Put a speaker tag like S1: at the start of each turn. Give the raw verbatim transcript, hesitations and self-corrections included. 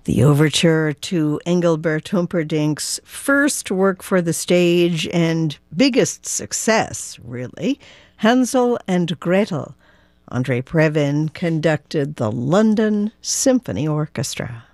S1: The overture to Engelbert Humperdinck's first work for the stage and biggest success, really, Hansel and Gretel. Andre Previn conducted the London Symphony Orchestra.